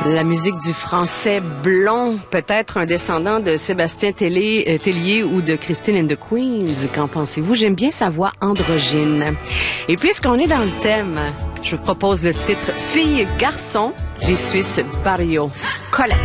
La musique du français blond, peut-être un descendant de Sébastien Tellier ou de Christine and the Queens. Qu'en pensez-vous? J'aime bien sa voix androgyne. Et puisqu'on est dans le thème, je vous propose le titre Fille-garçon des Suisses Barrio Colette.